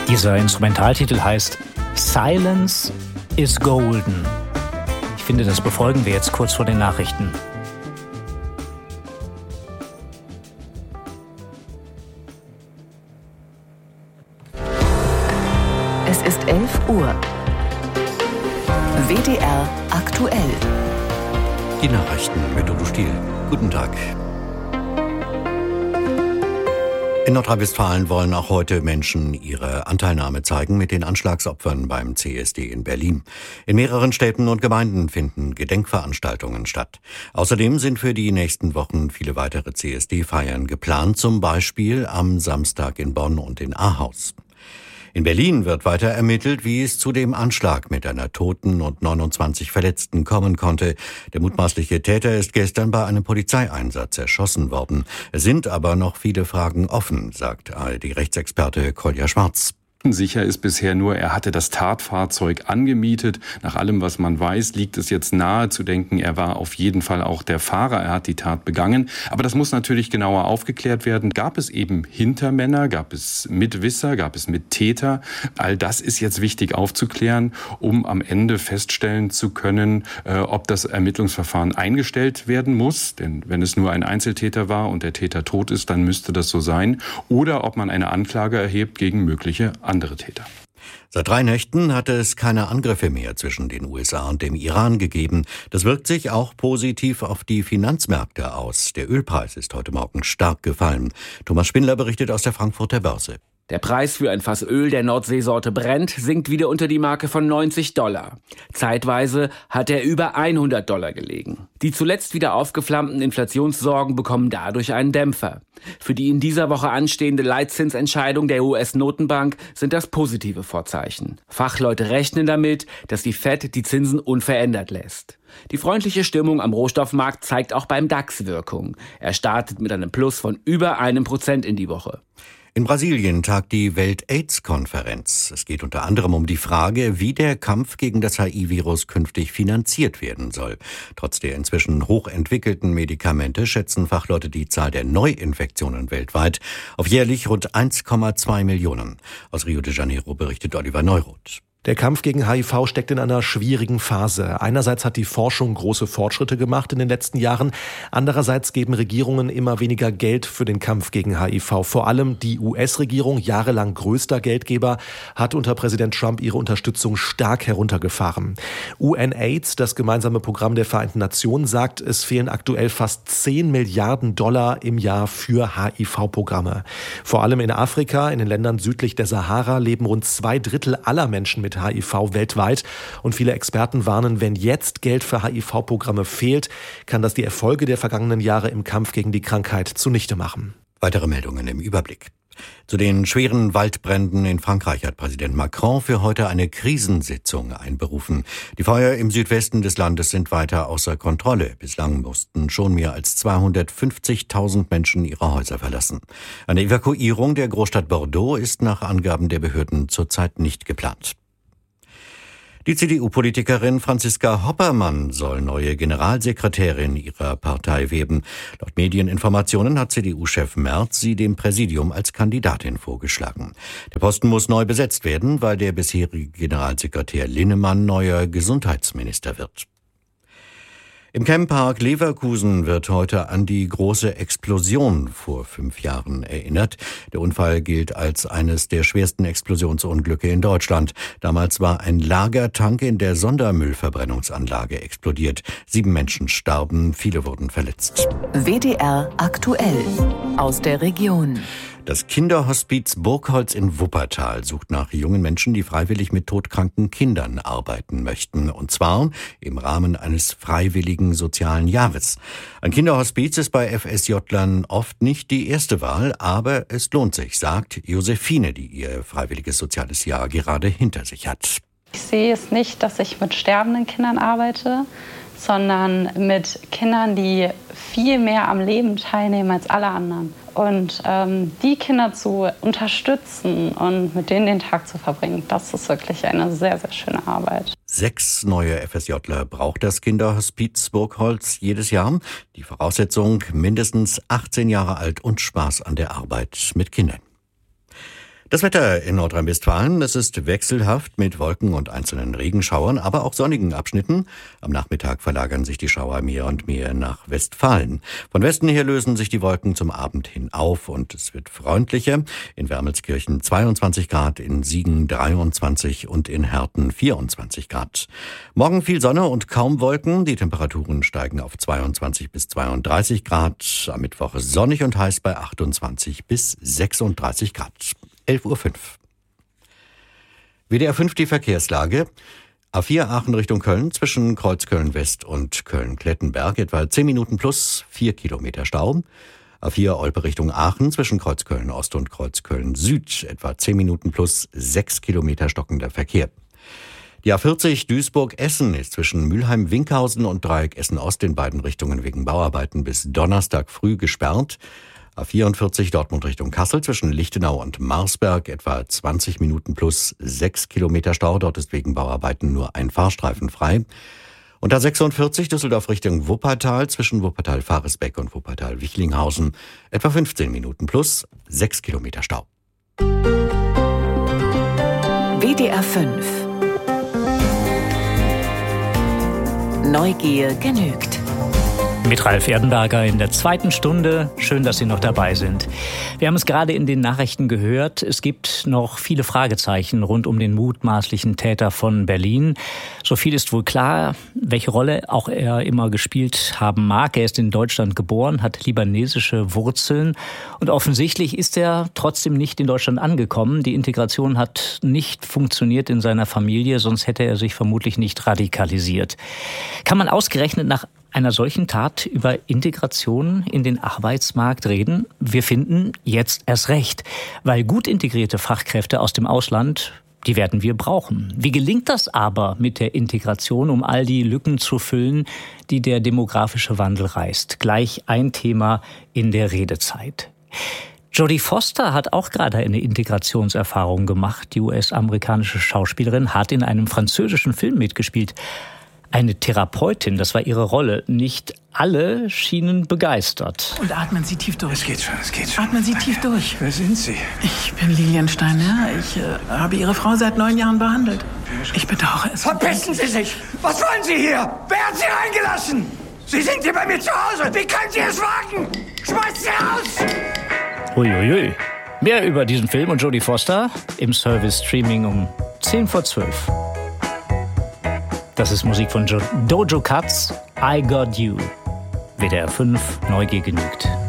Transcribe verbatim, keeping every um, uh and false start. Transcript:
Dieser Instrumentaltitel heißt Silence is Golden. Ich finde, das befolgen wir jetzt kurz vor den Nachrichten. Es ist elf Uhr. W D R aktuell. Die Nachrichten mit Udo Stiel. Guten Tag. In Nordrhein-Westfalen wollen auch heute Menschen ihre Anteilnahme zeigen mit den Anschlagsopfern beim C S D in Berlin. In mehreren Städten und Gemeinden finden Gedenkveranstaltungen statt. Außerdem sind für die nächsten Wochen viele weitere C S D-Feiern geplant, zum Beispiel am Samstag in Bonn und in Ahaus. In Berlin wird weiter ermittelt, wie es zu dem Anschlag mit einer Toten und neunundzwanzig Verletzten kommen konnte. Der mutmaßliche Täter ist gestern bei einem Polizeieinsatz erschossen worden. Es sind aber noch viele Fragen offen, sagt A R D-Rechtsexperte Kolja Schwarz. Sicher ist bisher nur, er hatte das Tatfahrzeug angemietet. Nach allem, was man weiß, liegt es jetzt nahe zu denken, er war auf jeden Fall auch der Fahrer. Er hat die Tat begangen. Aber das muss natürlich genauer aufgeklärt werden. Gab es eben Hintermänner? Gab es Mitwisser? Gab es Mittäter? All das ist jetzt wichtig aufzuklären, um am Ende feststellen zu können, äh, ob das Ermittlungsverfahren eingestellt werden muss. Denn wenn es nur ein Einzeltäter war und der Täter tot ist, dann müsste das so sein. Oder ob man eine Anklage erhebt gegen mögliche andere Täter. Seit drei Nächten hatte es keine Angriffe mehr zwischen den U S A und dem Iran gegeben. Das wirkt sich auch positiv auf die Finanzmärkte aus. Der Ölpreis ist heute Morgen stark gefallen. Thomas Spindler berichtet aus der Frankfurter Börse. Der Preis für ein Fass Öl der Nordseesorte Brent sinkt wieder unter die Marke von neunzig Dollar. Zeitweise hat er über hundert Dollar gelegen. Die zuletzt wieder aufgeflammten Inflationssorgen bekommen dadurch einen Dämpfer. Für die in dieser Woche anstehende Leitzinsentscheidung der U S-Notenbank sind das positive Vorzeichen. Fachleute rechnen damit, dass die Fed die Zinsen unverändert lässt. Die freundliche Stimmung am Rohstoffmarkt zeigt auch beim DAX Wirkung. Er startet mit einem Plus von über einem Prozent in die Woche. In Brasilien tagt die Welt-AIDS-Konferenz. Es geht unter anderem um die Frage, wie der Kampf gegen das H I-Virus künftig finanziert werden soll. Trotz der inzwischen hochentwickelten Medikamente schätzen Fachleute die Zahl der Neuinfektionen weltweit auf jährlich rund eins Komma zwei Millionen. Aus Rio de Janeiro berichtet Oliver Neuroth. Der Kampf gegen H I V steckt in einer schwierigen Phase. Einerseits hat die Forschung große Fortschritte gemacht in den letzten Jahren. Andererseits geben Regierungen immer weniger Geld für den Kampf gegen H I V. Vor allem die U S-Regierung, jahrelang größter Geldgeber, hat unter Präsident Trump ihre Unterstützung stark heruntergefahren. UNAIDS, das gemeinsame Programm der Vereinten Nationen, sagt, es fehlen aktuell fast zehn Milliarden Dollar im Jahr für H I V-Programme. Vor allem in Afrika, in den Ländern südlich der Sahara, leben rund zwei Drittel aller Menschen mit H I V weltweit. Und viele Experten warnen, wenn jetzt Geld für H I V-Programme fehlt, kann das die Erfolge der vergangenen Jahre im Kampf gegen die Krankheit zunichte machen. Weitere Meldungen im Überblick. Zu den schweren Waldbränden in Frankreich hat Präsident Macron für heute eine Krisensitzung einberufen. Die Feuer im Südwesten des Landes sind weiter außer Kontrolle. Bislang mussten schon mehr als zweihundertfünfzigtausend Menschen ihre Häuser verlassen. Eine Evakuierung der Großstadt Bordeaux ist nach Angaben der Behörden zurzeit nicht geplant. Die C D U-Politikerin Franziska Hoppermann soll neue Generalsekretärin ihrer Partei werden. Laut Medieninformationen hat C D U-Chef Merz sie dem Präsidium als Kandidatin vorgeschlagen. Der Posten muss neu besetzt werden, weil der bisherige Generalsekretär Linnemann neuer Gesundheitsminister wird. Im Camppark Leverkusen wird heute an die große Explosion vor fünf Jahren erinnert. Der Unfall gilt als eines der schwersten Explosionsunglücke in Deutschland. Damals war ein Lagertank in der Sondermüllverbrennungsanlage explodiert. Sieben Menschen starben, viele wurden verletzt. W D R aktuell aus der Region. Das Kinderhospiz Burgholz in Wuppertal sucht nach jungen Menschen, die freiwillig mit todkranken Kindern arbeiten möchten. Und zwar im Rahmen eines freiwilligen sozialen Jahres. Ein Kinderhospiz ist bei F S J-Lern oft nicht die erste Wahl, aber es lohnt sich, sagt Josephine, die ihr freiwilliges soziales Jahr gerade hinter sich hat. Ich sehe es nicht, dass ich mit sterbenden Kindern arbeite, sondern mit Kindern, die viel mehr am Leben teilnehmen als alle anderen. Und ähm, die Kinder zu unterstützen und mit denen den Tag zu verbringen, das ist wirklich eine sehr, sehr schöne Arbeit. Sechs neue F S Jler braucht das Kinderhospiz Burgholz jedes Jahr. Die Voraussetzung: mindestens achtzehn Jahre alt und Spaß an der Arbeit mit Kindern. Das Wetter in Nordrhein-Westfalen, es ist wechselhaft mit Wolken und einzelnen Regenschauern, aber auch sonnigen Abschnitten. Am Nachmittag verlagern sich die Schauer mehr und mehr nach Westfalen. Von Westen her lösen sich die Wolken zum Abend hin auf und es wird freundlicher. In Wermelskirchen zweiundzwanzig Grad, in Siegen dreiundzwanzig und in Herten vierundzwanzig Grad. Morgen viel Sonne und kaum Wolken. Die Temperaturen steigen auf zweiundzwanzig bis zweiunddreißig Grad. Am Mittwoch sonnig und heiß bei achtundzwanzig bis sechsunddreißig Grad. elf Uhr fünf. W D R fünf die Verkehrslage. A vier Aachen Richtung Köln zwischen Kreuzköln West und Köln-Klettenberg etwa zehn Minuten plus vier Kilometer Stau. A vier Olpe Richtung Aachen zwischen Kreuzköln Ost und Kreuzköln Süd etwa zehn Minuten plus sechs Kilometer stockender Verkehr. Die A vierzig Duisburg-Essen ist zwischen Mülheim-Winkhausen und Dreieck Essen-Ost in beiden Richtungen wegen Bauarbeiten bis Donnerstag früh gesperrt. A vierundvierzig Dortmund Richtung Kassel zwischen Lichtenau und Marsberg etwa zwanzig Minuten plus sechs Kilometer Stau. Dort ist wegen Bauarbeiten nur ein Fahrstreifen frei. Und A sechsundvierzig Düsseldorf Richtung Wuppertal zwischen Wuppertal-Faresbeck und Wuppertal-Wichlinghausen etwa fünfzehn Minuten plus sechs Kilometer Stau. W D R fünf. Neugier genügt. Mit Ralf Erdenberger in der zweiten Stunde. Schön, dass Sie noch dabei sind. Wir haben es gerade in den Nachrichten gehört. Es gibt noch viele Fragezeichen rund um den mutmaßlichen Täter von Berlin. So viel ist wohl klar, welche Rolle auch er immer gespielt haben mag. Er ist in Deutschland geboren, hat libanesische Wurzeln. Und offensichtlich ist er trotzdem nicht in Deutschland angekommen. Die Integration hat nicht funktioniert in seiner Familie, sonst hätte er sich vermutlich nicht radikalisiert. Kann man ausgerechnet nach einer solchen Tat über Integration in den Arbeitsmarkt reden? Wir finden jetzt erst recht, weil gut integrierte Fachkräfte aus dem Ausland, die werden wir brauchen. Wie gelingt das aber mit der Integration, um all die Lücken zu füllen, die der demografische Wandel reißt? Gleich ein Thema in der Redezeit. Jodie Foster hat auch gerade eine Integrationserfahrung gemacht. Die U S-amerikanische Schauspielerin hat in einem französischen Film mitgespielt. Eine Therapeutin, das war ihre Rolle. Nicht alle schienen begeistert. Und atmen Sie tief durch. Es geht schon, es geht schon. Atmen Sie tief durch. Wer sind Sie? Ich bin Lilian Steiner. Ich äh, habe Ihre Frau seit neun Jahren behandelt. Ich bedauere es. Verpissen Sie sich! Was wollen Sie hier? Wer hat Sie reingelassen? Sie sind hier bei mir zu Hause. Wie können Sie es wagen? Schmeißt Sie raus! Uiuiui. Mehr über diesen Film und Jodie Foster im Service-Streaming um zehn vor zwölf. Das ist Musik von jo- Dojo Cuts, I Got You. W D R fünf, Neugier genügt.